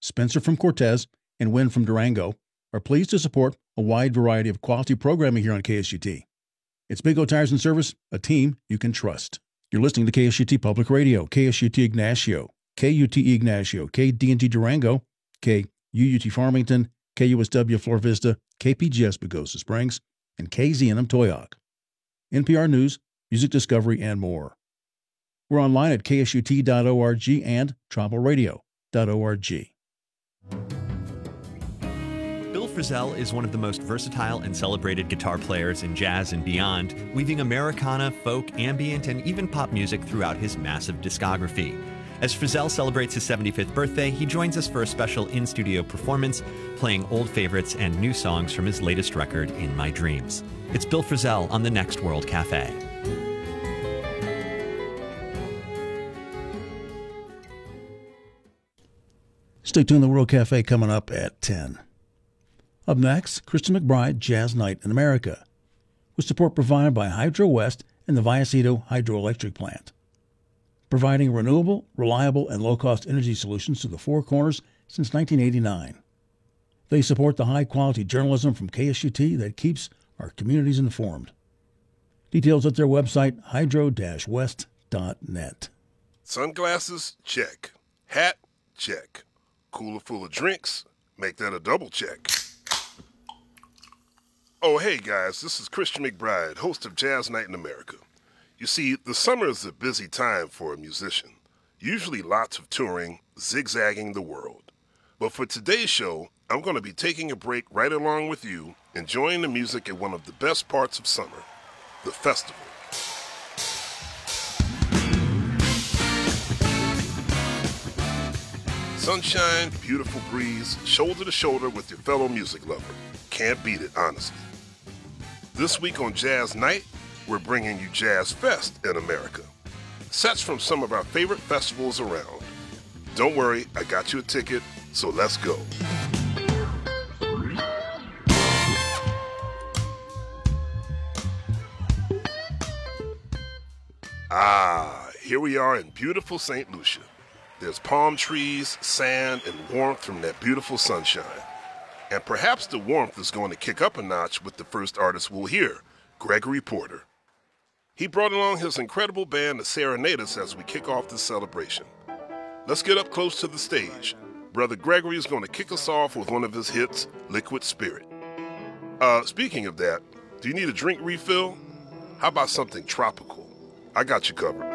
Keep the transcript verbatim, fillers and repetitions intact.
Spencer from Cortez, and Wynn from Durango are pleased to support a wide variety of quality programming here on K S U T. It's Big Tires and Service, a team you can trust. You're listening to K S U T Public Radio, K S U T Ignacio, K U T Ignacio, K D and T Durango, K U U T Farmington, K U S W Flor Vista, K P G S Pagosa Springs, and K Z N M Toyoak. N P R News, music discovery, and more. We're online at K S U T dot org and tribal radio dot org. Bill Frisell is one of the most versatile and celebrated guitar players in jazz and beyond, weaving Americana, folk, ambient, and even pop music throughout his massive discography. As Frisell celebrates his seventy-fifth birthday, he joins us for a special in-studio performance, playing old favorites and new songs from his latest record, In My Dreams. It's Bill Frisell on the Next World Cafe. Stay tuned, the World Cafe coming up at ten. Up next, Christian McBride, Jazz Night in America, with support provided by Hydro West and the Vallecito Hydroelectric Plant, providing renewable, reliable, and low-cost energy solutions to the Four Corners since nineteen eighty-nine. They support the high-quality journalism from K S U T that keeps our communities informed. Details at their website, hydro dash west dot net. Sunglasses? Check. Hat? Check. Cooler full of drinks? Make that a double check. Oh, hey guys, this is Christian McBride, host of Jazz Night in America. You see, the summer is a busy time for a musician. Usually lots of touring, zigzagging the world. But for today's show, I'm going to be taking a break right along with you, enjoying the music at one of the best parts of summer, the festival. Sunshine, beautiful breeze, shoulder to shoulder with your fellow music lover. Can't beat it, honestly. This week on Jazz Night, we're bringing you Jazz Fest in America. Sets from some of our favorite festivals around. Don't worry, I got you a ticket, so let's go. Ah, here we are in beautiful Saint Lucia. There's palm trees, sand, and warmth from that beautiful sunshine. And perhaps the warmth is going to kick up a notch with the first artist we'll hear, Gregory Porter. He brought along his incredible band to serenade us as we kick off this celebration. Let's get up close to the stage. Brother Gregory is going to kick us off with one of his hits, Liquid Spirit. Uh, speaking of that, do you need a drink refill? How about something tropical? I got you covered.